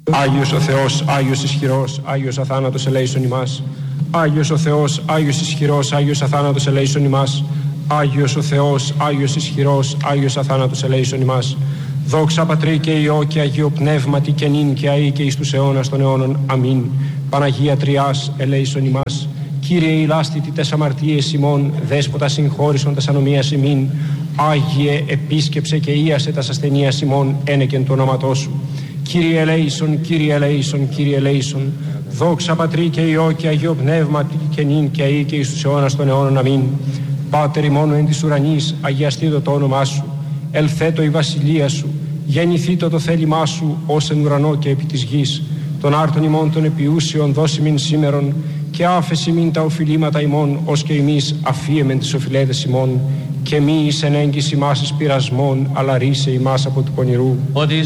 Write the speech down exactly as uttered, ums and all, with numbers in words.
Άγιος ο Θεός, Άγιος ισχυρός, Άγιος αθάνατος ελέησον ημάς. Άγιος ο Θεός, Άγιος ισχυρός, Άγιος αθάνατος ελέησον ημάς. Άγιος ο Θεός, Άγιος ισχυρός, Άγιος αθάνατος ελέησον ημάς. Δόξα Πατρί και Υιό και Αγίο Πνεύματι και νυν και αεί και εις τους αιώνας των αιώνων. Αμήν. Παναγία Τριάς ελέησον ημάς. Κύριε ηλάστητη τες αμαρτίες ημών, Δέσποτα συγχώρησον τας ανομίας ημίν. Άγιε επίσκεψε και ίασε τας ασθενείας ημών, ένεκεν του ονόματός σου. Κύριε ελέησον, Κύριε ελέησον, Κύριε ελέησον. Δόξα Πατρί και Υιό και Αγίο Πνεύματι και νυν και αεί και εις τους αιώνας των αιώνων. Αμήν. Πάτερ ημών εν της ουρανής, αγιαστήτω το όνομά σου. Ελθέτω η βασιλεία σου. Γεννηθήτω το θέλημά σου, ως εν ουρανό και επί της γης. Των άρτων ημών των επιούσιων δώσιμην σήμερον, και άφεση μην τα οφειλήματα ημών, ως και εμείς αφίεμεν τις οφειλέτες ημών, και μη εις εν έγκυση μας εις πειρασμών, αλλά ρίσε ημάς από του πονηρού.